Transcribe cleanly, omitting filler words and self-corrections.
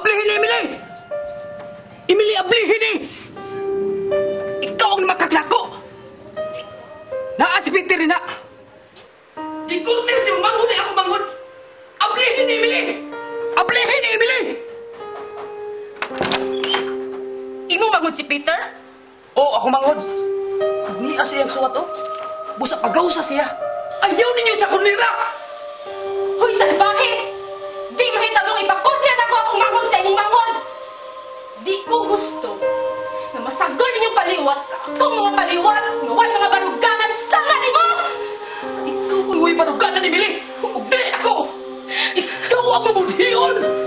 Ablihin ni Emily! Emily, ablihin ni! Ikaw ang makaklako! Naa si Peter rin na! Gikurtin si manghod ay ako manghod! Ablihin ni Emily! Ablihin ni Emily! Imo manghod si Peter? Oo, ako manghod. Niya siyang suwat, oh. Busa pagaw sa siya. Ayaw ninyo sa kunira! Hoy, salbahis! Di mahitabong ipakudyan ako akong manghod sa imong manghod! Di ko gusto na masagol ninyong paliwat sa akong mga paliwat nga way mga baruganan sa nimo! Ikaw ang huwag panuganan ni Emily! Huwag di ako! Ikaw ang mamudhiyon!